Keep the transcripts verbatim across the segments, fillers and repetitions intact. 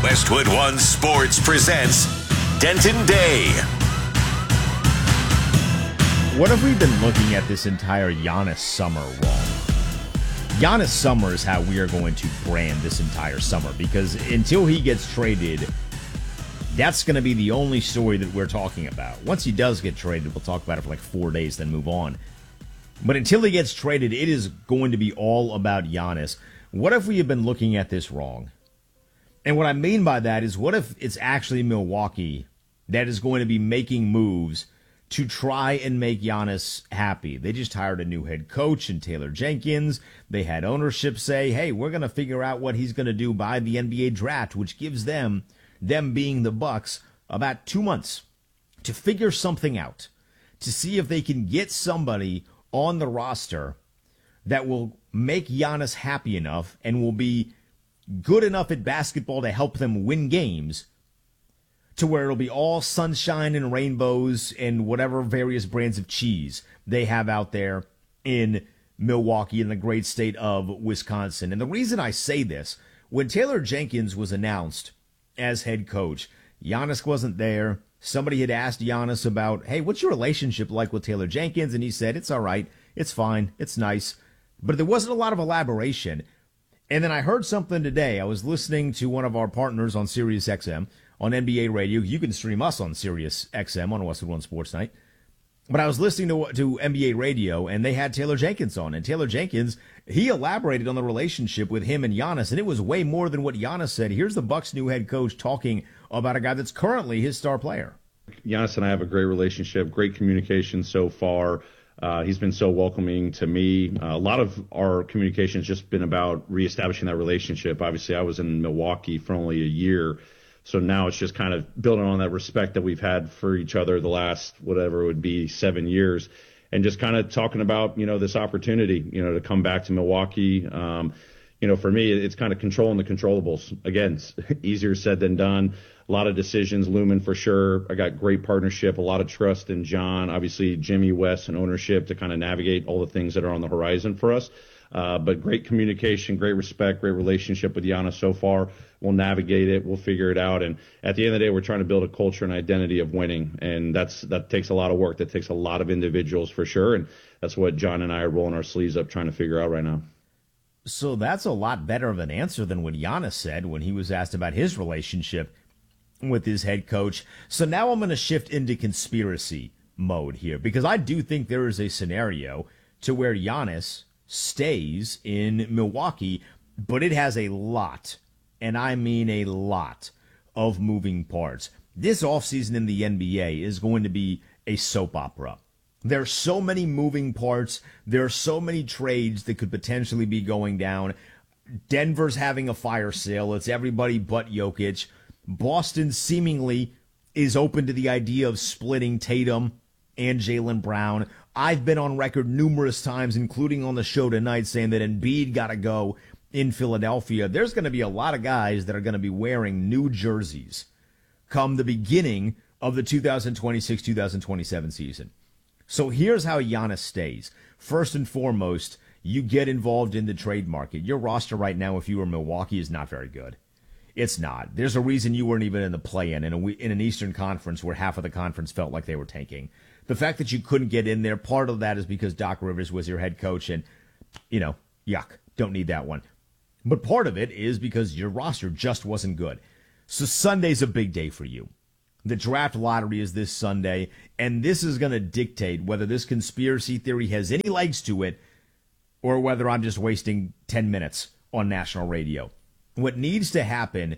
Westwood One Sports presents Denton Day. What have we been looking at this entire Giannis summer wrong? Giannis summer is how we are going to brand this entire summer, because until he gets traded, that's going to be the only story that we're talking about. Once he does get traded, we'll talk about it for like four days, then move on. But until he gets traded, it is going to be all about Giannis. What if we have been looking at this wrong? And what I mean by that is, what if it's actually Milwaukee that is going to be making moves to try and make Giannis happy? They just hired a new head coach in Taylor Jenkins. They had ownership say, hey, we're going to figure out what he's going to do by the N B A draft, which gives them, them being the Bucks, about two months to figure something out, to see if they can get somebody on the roster that will make Giannis happy enough and will be good enough at basketball to help them win games, to where it'll be all sunshine and rainbows and whatever various brands of cheese they have out there in Milwaukee, in the great state of Wisconsin. And the reason I say this, when Taylor Jenkins was announced as head coach, Giannis wasn't there. Somebody had asked Giannis about, hey, what's your relationship like with Taylor Jenkins? And he said, it's all right, it's fine, it's nice. But there wasn't a lot of elaboration. And then I heard something today. I was listening to one of our partners on Sirius X M on N B A radio. You can stream us on Sirius X M on Westwood One Sports Night. But I was listening to, to N B A radio, and they had Taylor Jenkins on. And Taylor Jenkins, he elaborated on the relationship with him and Giannis, and it was way more than what Giannis said. Here's the Bucks' new head coach talking about a guy that's currently his star player. Giannis and I have a great relationship, great communication so far. Uh, he's been so welcoming to me. Uh, a lot of our communication has just been about reestablishing that relationship. Obviously, I was in Milwaukee for only a year, so now it's just kind of building on that respect that we've had for each other the last, whatever it would be, seven years, and just kind of talking about, you know, this opportunity, you know, to come back to Milwaukee. Um, you know, for me, it's kind of controlling the controllables. Again, it's easier said than done. A lot of decisions looming for sure. I got great partnership, a lot of trust in John, obviously Jimmy, Wes, and ownership to kind of navigate all the things that are on the horizon for us. Uh, but great communication, great respect, great relationship with Giannis so far. We'll navigate it. We'll figure it out. And at the end of the day, we're trying to build a culture and identity of winning. And that's that takes a lot of work. That takes a lot of individuals for sure. And that's what John and I are rolling our sleeves up trying to figure out right now. So that's a lot better of an answer than what Giannis said when he was asked about his relationship with his head coach. So now I'm going to shift into conspiracy mode here, because I do think there is a scenario to where Giannis stays in Milwaukee, but it has a lot, and I mean a lot, of moving parts. This offseason in the N B A is going to be a soap opera. There are so many moving parts. There are so many trades that could potentially be going down. Denver's having a fire sale. It's everybody but Jokic. Boston seemingly is open to the idea of splitting Tatum and Jaylen Brown. I've been on record numerous times, including on the show tonight, saying that Embiid got to go in Philadelphia. There's going to be a lot of guys that are going to be wearing new jerseys come the beginning of the two thousand twenty-six two thousand twenty-seven season. So here's how Giannis stays. First and foremost, you get involved in the trade market. Your roster right now, if you were Milwaukee, is not very good. It's not. There's a reason you weren't even in the play-in in, a, in an Eastern Conference where half of the conference felt like they were tanking. The fact that you couldn't get in there, part of that is because Doc Rivers was your head coach, and, you know, yuck, don't need that one. But part of it is because your roster just wasn't good. So Sunday's a big day for you. The draft lottery is this Sunday, and this is going to dictate whether this conspiracy theory has any legs to it or whether I'm just wasting ten minutes on national radio. What needs to happen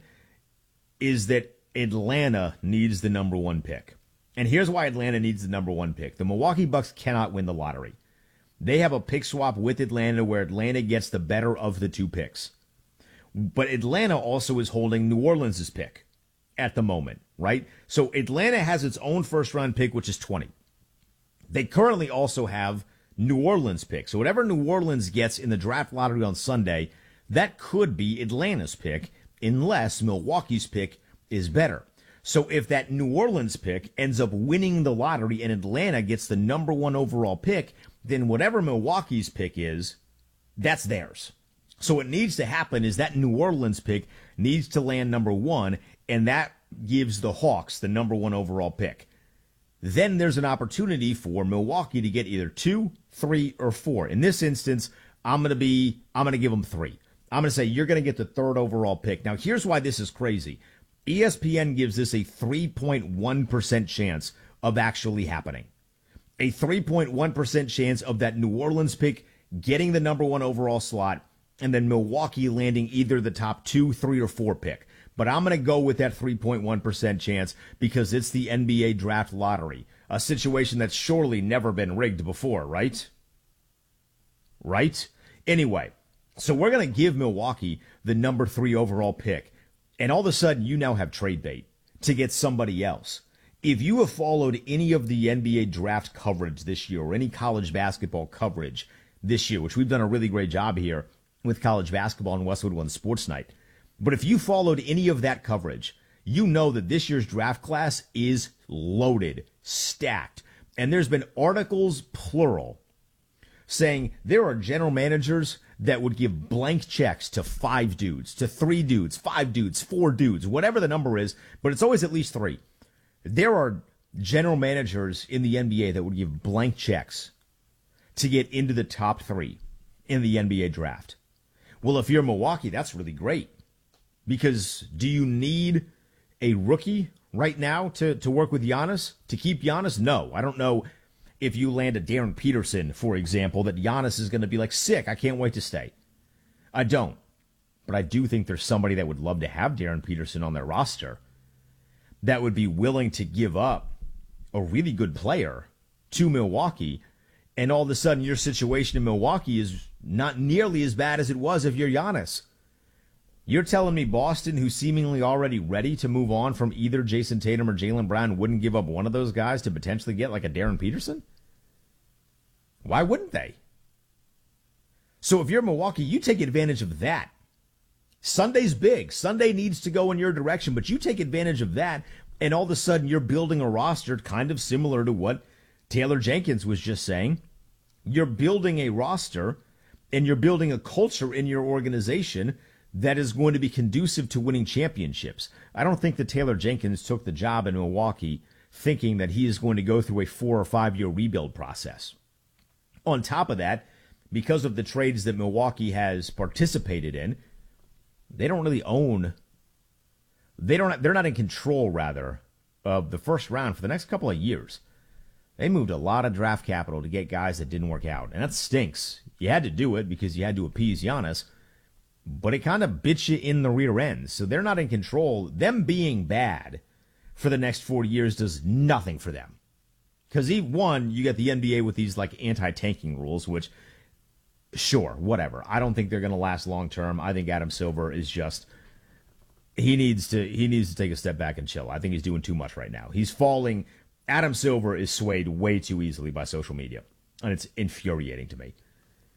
is that Atlanta needs the number one pick. And here's why Atlanta needs the number one pick. The Milwaukee Bucks cannot win the lottery. They have a pick swap with Atlanta where Atlanta gets the better of the two picks. But Atlanta also is holding New Orleans' pick at the moment, right? So Atlanta has its own first-round pick, which is twenty. They currently also have New Orleans' pick. So whatever New Orleans gets in the draft lottery on Sunday, that could be Atlanta's pick, unless Milwaukee's pick is better. So if that New Orleans pick ends up winning the lottery and Atlanta gets the number one overall pick, then whatever Milwaukee's pick is, that's theirs. So what needs to happen is that New Orleans pick needs to land number one, and that gives the Hawks the number one overall pick. Then there's an opportunity for Milwaukee to get either two, three, or four. In this instance, I'm going to be, I'm going to give them three. I'm going to say you're going to get the third overall pick. Now, here's why this is crazy. E S P N gives this a three point one percent chance of actually happening. A three point one percent chance of that New Orleans pick getting the number one overall slot, and then Milwaukee landing either the top two, three, or four pick. But I'm going to go with that three point one percent chance because it's the N B A draft lottery, a situation that's surely never been rigged before, right? Right? Anyway, so we're going to give Milwaukee the number three overall pick, and all of a sudden you now have trade bait to get somebody else. If you have followed any of the N B A draft coverage this year or any college basketball coverage this year, which we've done a really great job here with college basketball on Westwood One Sports Night, but if you followed any of that coverage, you know that this year's draft class is loaded, stacked. And there's been articles, plural, saying there are general managers that would give blank checks to five dudes, to three dudes, five dudes, four dudes, whatever the number is, but it's always at least three. There are general managers in the N B A that would give blank checks to get into the top three in the N B A draft. Well, if you're Milwaukee, that's really great. Because do you need a rookie right now to, to work with Giannis, to keep Giannis? No. I don't know if you land a Darren Peterson, for example, that Giannis is going to be like, sick, I can't wait to stay. I don't. But I do think there's somebody that would love to have Darren Peterson on their roster that would be willing to give up a really good player to Milwaukee, and all of a sudden your situation in Milwaukee is not nearly as bad as it was if you're Giannis. You're telling me Boston, who's seemingly already ready to move on from either Jason Tatum or Jaylen Brown, wouldn't give up one of those guys to potentially get like a Darren Peterson? Why wouldn't they? So if you're Milwaukee, you take advantage of that. Sunday's big. Sunday needs to go in your direction, but you take advantage of that, and all of a sudden you're building a roster kind of similar to what Taylor Jenkins was just saying. You're building a roster, and you're building a culture in your organization that is going to be conducive to winning championships. I don't think that Taylor Jenkins took the job in Milwaukee thinking that he is going to go through a four or five year rebuild process. On top of that, because of the trades that Milwaukee has participated in, they don't really own, they don't, they're not in control, rather, of the first round for the next couple of years. They moved a lot of draft capital to get guys that didn't work out, and that stinks. You had to do it because you had to appease Giannis, but it kind of bit you in the rear end. So they're not in control. Them being bad for the next four years does nothing for them. Because, one, you get the N B A with these like anti-tanking rules, which, sure, whatever. I don't think they're going to last long term. I think Adam Silver is just, he needs to he needs to take a step back and chill. I think he's doing too much right now. He's falling. Adam Silver is swayed way too easily by social media, and it's infuriating to me.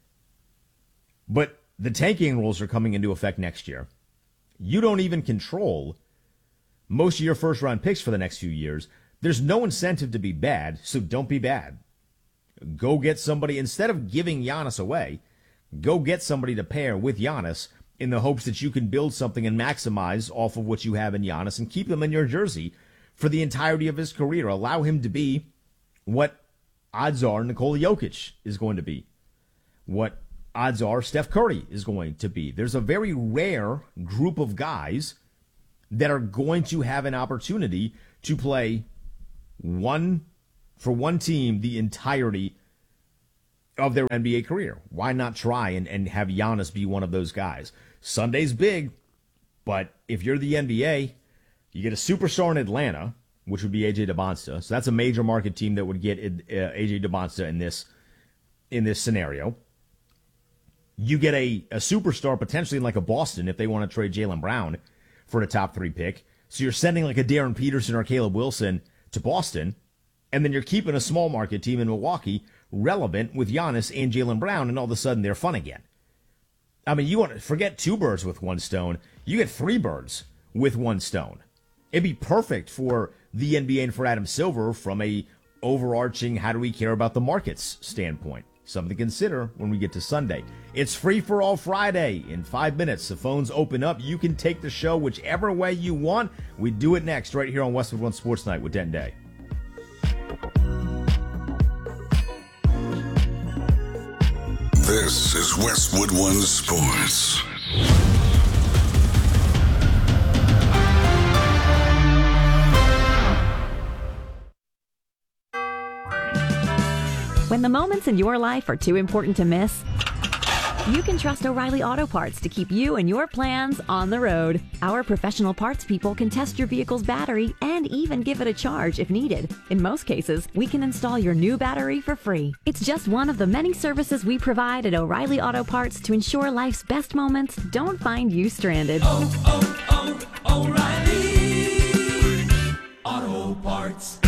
But the tanking rules are coming into effect next year. You don't even control most of your first-round picks for the next few years. There's no incentive to be bad, so don't be bad. Go get somebody, instead of giving Giannis away, go get somebody to pair with Giannis in the hopes that you can build something and maximize off of what you have in Giannis and keep him in your jersey for the entirety of his career. Allow him to be what odds are Nikola Jokic is going to be, what odds are Steph Curry is going to be. There's a very rare group of guys that are going to have an opportunity to play one for one team the entirety of their N B A career. Why not try and, and have Giannis be one of those guys? Sunday's big, but if you're the N B A, you get a superstar in Atlanta, which would be A J DeBonsta. So that's a major market team that would get uh, A J DeBonsta in this in this scenario. You get a, a superstar potentially in like a Boston if they want to trade Jaylen Brown for a top three pick. So you're sending like a Darren Peterson or Caleb Wilson to Boston, and then you're keeping a small market team in Milwaukee relevant with Giannis and Jaylen Brown, and all of a sudden they're fun again. I mean, you want to forget two birds with one stone. You get three birds with one stone. It'd be perfect for the N B A and for Adam Silver from a overarching how do we care about the markets standpoint. Something to consider when we get to Sunday. It's Free for All Friday. In five minutes, the phones open up. You can take the show whichever way you want. We do it next right here on Westwood One Sports Night with Denton Day. This is Westwood One Sports. When the moments in your life are too important to miss, you can trust O'Reilly Auto Parts to keep you and your plans on the road. Our professional parts people can test your vehicle's battery and even give it a charge if needed. In most cases, we can install your new battery for free. It's just one of the many services we provide at O'Reilly Auto Parts to ensure life's best moments don't find you stranded. Oh, oh, oh, O'Reilly Auto Parts.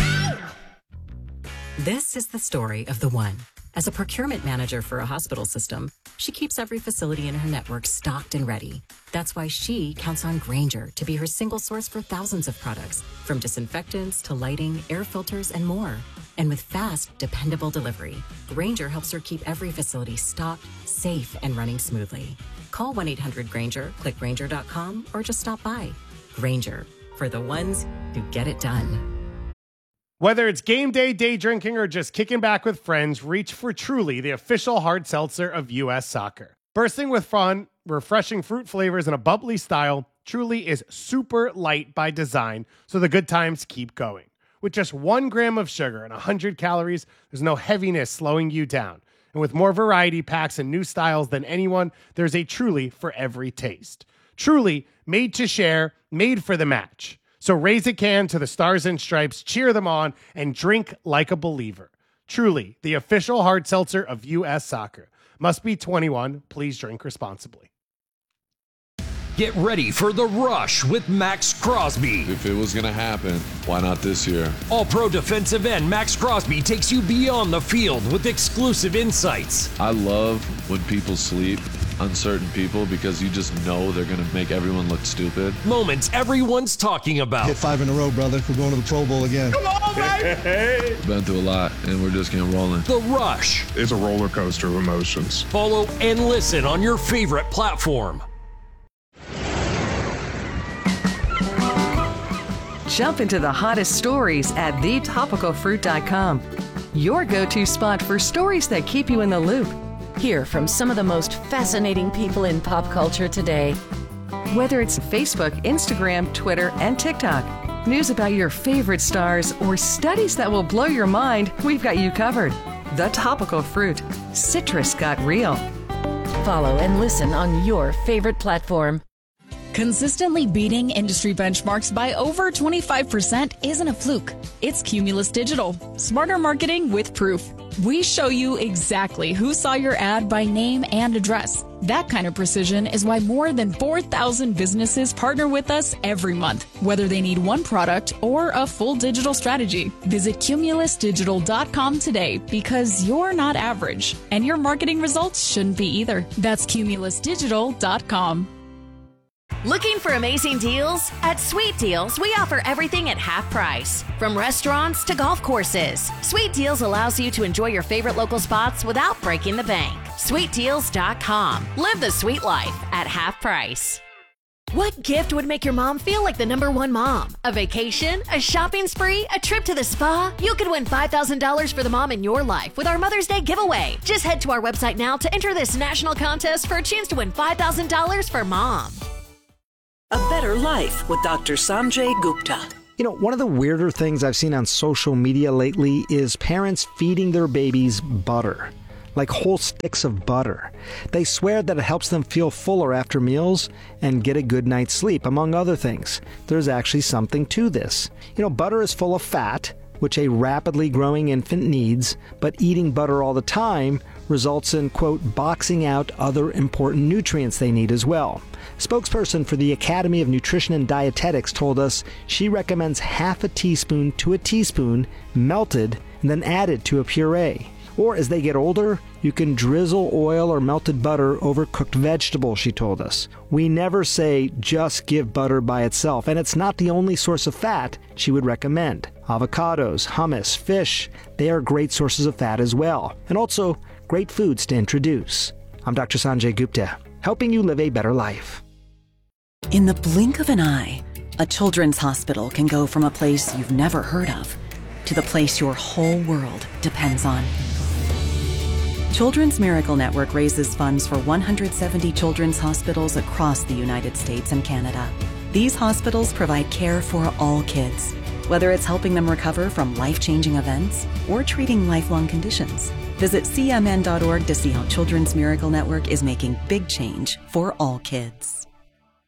This is the story of the one. As a procurement manager for a hospital system, she keeps every facility in her network stocked and ready. That's why she counts on Grainger to be her single source for thousands of products, from disinfectants to lighting, air filters, and more. And with fast, dependable delivery, Grainger helps her keep every facility stocked, safe, and running smoothly. Call one eight hundred Grainger, click Grainger dot com, or just stop by. Grainger, for the ones who get it done. Whether it's game day, day drinking, or just kicking back with friends, reach for Truly, the official hard seltzer of U S Soccer. Bursting with fun, refreshing fruit flavors, and a bubbly style, Truly is super light by design, so the good times keep going. With just one gram of sugar and one hundred calories, there's no heaviness slowing you down. And with more variety packs and new styles than anyone, there's a Truly for every taste. Truly, made to share, made for the match. So raise a can to the Stars and Stripes, cheer them on, and drink like a believer. Truly, the official hard seltzer of U S Soccer. Must be twenty-one. Please drink responsibly. Get ready for The Rush with Max Crosby. If it was going to happen, why not this year? All-pro defensive end Max Crosby takes you beyond the field with exclusive insights. I love when people sleep on certain people because you just know they're going to make everyone look stupid. Moments everyone's talking about. Hit five in a row, brother. We're going to the Pro Bowl again. Come on, baby! Been through a lot, and we're just getting rolling. The Rush. It's a roller coaster of emotions. Follow and listen on your favorite platform. Jump into the hottest stories at the topical fruit dot com. Your go-to spot for stories that keep you in the loop. Hear from some of the most fascinating people in pop culture today. Whether it's Facebook, Instagram, Twitter, and TikTok, news about your favorite stars, or studies that will blow your mind, we've got you covered. The Topical Fruit. Citrus got real. Follow and listen on your favorite platform. Consistently beating industry benchmarks by over twenty-five percent isn't a fluke. It's Cumulus Digital. Smarter marketing with proof. We show you exactly who saw your ad by name and address. That kind of precision is why more than four thousand businesses partner with us every month, whether they need one product or a full digital strategy. Visit cumulus digital dot com today because you're not average, and your marketing results shouldn't be either. That's cumulus digital dot com. Looking for amazing deals? At Sweet Deals, we offer everything at half price. From restaurants to golf courses, Sweet Deals allows you to enjoy your favorite local spots without breaking the bank. sweet deals dot com. Live the sweet life at half price. What gift would make your mom feel like the number one mom? A vacation? A shopping spree? A trip to the spa? You could win five thousand dollars for the mom in your life with our Mother's Day giveaway. Just head to our website now to enter this national contest for a chance to win five thousand dollars for mom. A Better Life with Doctor Sanjay Gupta. You know, one of the weirder things I've seen on social media lately is parents feeding their babies butter, like whole sticks of butter. They swear that it helps them feel fuller after meals and get a good night's sleep, among other things. There's actually something to this. You know, butter is full of fat, which a rapidly growing infant needs, but eating butter all the time results in, quote, boxing out other important nutrients they need as well. Spokesperson for the Academy of Nutrition and Dietetics told us she recommends half a teaspoon to a teaspoon melted and then added to a puree. Or as they get older, you can drizzle oil or melted butter over cooked vegetables, she told us. We never say just give butter by itself, and it's not the only source of fat she would recommend. Avocados, hummus, fish, they are great sources of fat as well. And also, great foods to introduce. I'm Doctor Sanjay Gupta, helping you live a better life. In the blink of an eye, a children's hospital can go from a place you've never heard of to the place your whole world depends on. Children's Miracle Network raises funds for one hundred seventy children's hospitals across the United States and Canada. These hospitals provide care for all kids, whether it's helping them recover from life-changing events or treating lifelong conditions. Visit C M N dot org to see how Children's Miracle Network is making big change for all kids.